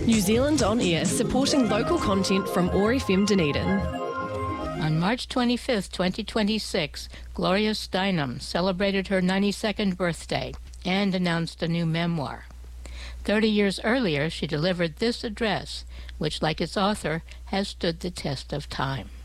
New Zealand On Air, supporting local content from OAR FM Dunedin. On March 25, 2026, Gloria Steinem celebrated her 92nd birthday and announced a new memoir. 30 years earlier, she delivered this address, which, like its author, has stood the test of time.